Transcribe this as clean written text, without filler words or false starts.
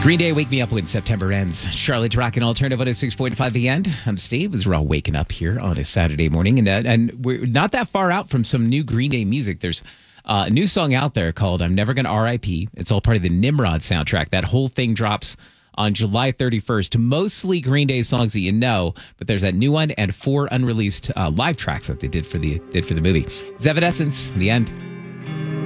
Green Day, Wake Me Up When September Ends. Charlotte's Rockin' Alternative 106.5 The End. I'm Steve, as we're all waking up here on a Saturday morning. And we're not that far out from some new Green Day music. There's a new song out there called I'm Never Gonna R.I.P. It's all part of the Nimrod soundtrack. That whole thing drops on July 31st. Mostly Green Day songs that you know, but there's that new one and 4 unreleased live tracks that they did for the movie. It's Evanescence, The End.